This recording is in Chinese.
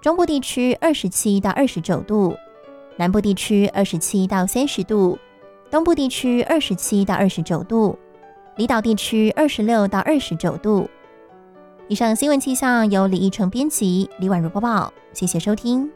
中部地区27到29度，南部地区27到30度，东部地区27到29度，离岛地区26到29度。以上新闻气象由李义成编辑，李婉如播报，谢谢收听。